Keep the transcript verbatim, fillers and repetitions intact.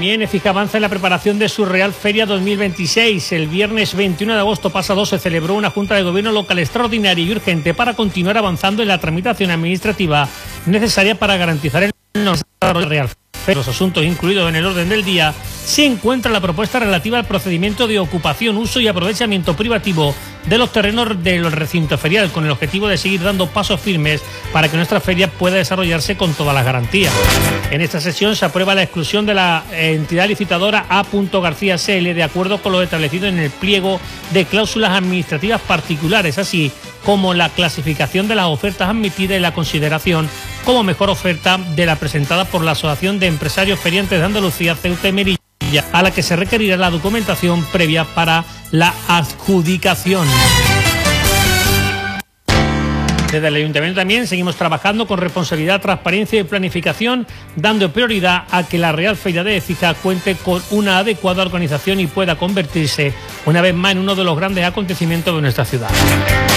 También Écija avanza en la preparación de su Real Feria dos mil veintiséis. El viernes veintiuno de agosto pasado se celebró una Junta de Gobierno local extraordinaria y urgente para continuar avanzando en la tramitación administrativa necesaria para garantizar el desarrollo del Real Feria. Los asuntos incluidos en el orden del día se encuentra la propuesta relativa al procedimiento de ocupación, uso y aprovechamiento privativo de los terrenos del recinto ferial, con el objetivo de seguir dando pasos firmes para que nuestra feria pueda desarrollarse con todas las garantías. En esta sesión se aprueba la exclusión de la entidad licitadora A. García S L de acuerdo con lo establecido en el pliego de cláusulas administrativas particulares, así como la clasificación de las ofertas admitidas y la consideración como mejor oferta de la presentada por la Asociación de Empresarios Feriantes de Andalucía, Ceuta y Melilla, a la que se requerirá la documentación previa para la adjudicación. Desde el Ayuntamiento también seguimos trabajando con responsabilidad, transparencia y planificación, dando prioridad a que la Real Feria de Écija cuente con una adecuada organización y pueda convertirse una vez más en uno de los grandes acontecimientos de nuestra ciudad.